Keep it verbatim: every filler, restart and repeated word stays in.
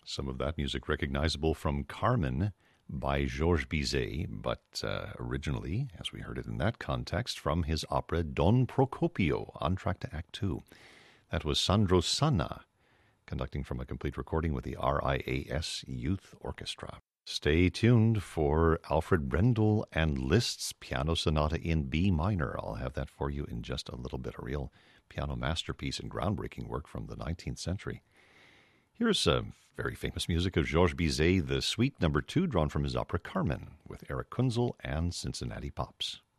Some of that music recognizable from Carmen by Georges Bizet, but uh, originally, as we heard it in that context, from his opera Don Procopio, on track to Act Two. That was Sandro Sanna, conducting from a complete recording with the R I A S Youth Orchestra. Stay tuned for Alfred Brendel and Liszt's Piano Sonata in B minor. I'll have that for you in just a little bit, a real piano masterpiece and groundbreaking work from the nineteenth century. Here's a very famous music of Georges Bizet, the Suite Number Two, drawn from his opera Carmen, with Eric Kunzel and Cincinnati Pops.